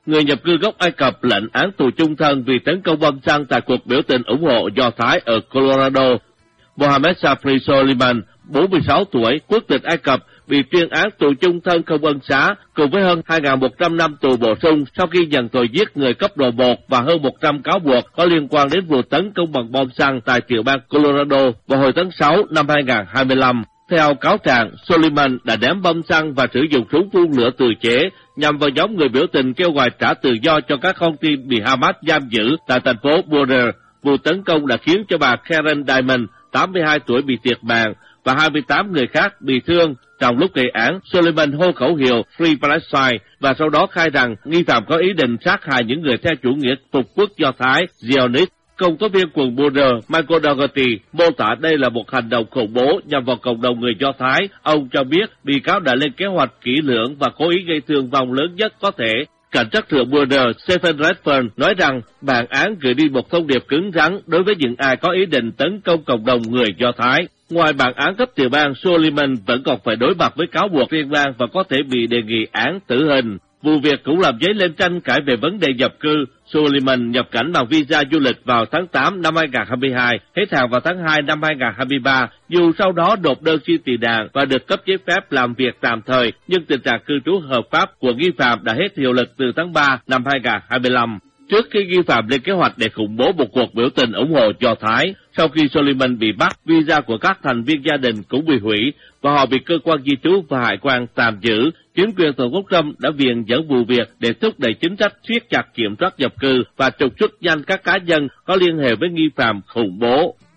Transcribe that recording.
người nhập cư gốc Ai Cập lệnh án tù chung thân vì tấn công bom xăng tại cuộc biểu tình ủng hộ Do Thái ở Colorado. Mohammed Safri Soliman, 46 tuổi, quốc tịch Ai Cập, bị tuyên án tù chung thân không ân xá cùng với hơn 2.100 năm tù bổ sung sau khi nhận tội giết người cấp độ 1 và hơn 100 cáo buộc có liên quan đến vụ tấn công bằng bom xăng tại tiểu bang Colorado vào hồi tháng 6 năm 2025. Theo cáo trạng, Soliman đã ném bom xăng và sử dụng súng phun lửa tự chế nhằm vào nhóm người biểu tình kêu gọi trả tự do cho các con tin bị Hamas giam giữ tại thành phố Boulder. Vụ tấn công đã khiến cho bà Karen Diamond, 82 tuổi bị thiệt mạng và 28 người khác bị thương. Trong lúc gây án, Soliman hô khẩu hiệu Free Palestine và sau đó khai rằng nghi phạm có ý định sát hại những người theo chủ nghĩa phục quốc Do Thái, Zionist. Công tố viên quận Boulder, Michael Dougherty, mô tả đây là một hành động khủng bố nhằm vào cộng đồng người Do Thái. Ông cho biết bị cáo đã lên kế hoạch kỹ lưỡng và cố ý gây thương vong lớn nhất có thể. Cảnh sát trưởng Boulder, Stephen Redfern, nói rằng bản án gửi đi một thông điệp cứng rắn đối với những ai có ý định tấn công cộng đồng người Do Thái. Ngoài bản án cấp tiểu bang, Soliman vẫn còn phải đối mặt với cáo buộc liên bang và có thể bị đề nghị án tử hình. Vụ việc cũng làm dấy lên tranh cãi về vấn đề nhập cư. Soliman nhập cảnh bằng visa du lịch vào tháng 8 năm 2022, hết hạn vào tháng 2 năm 2023, dù sau đó nộp đơn xin tị nạn và được cấp giấy phép làm việc tạm thời, nhưng tình trạng cư trú hợp pháp của nghi phạm đã hết hiệu lực từ tháng 3 năm 2025. Trước khi nghi phạm lên kế hoạch để khủng bố một cuộc biểu tình ủng hộ Do Thái, sau khi Soliman bị bắt, visa của các thành viên gia đình cũng bị hủy và họ bị cơ quan di trú và hải quan tạm giữ. Chính quyền Tổng thống Trump đã viện dẫn vụ việc để thúc đẩy chính sách siết chặt kiểm soát nhập cư và trục xuất nhanh các cá nhân có liên hệ với nghi phạm khủng bố.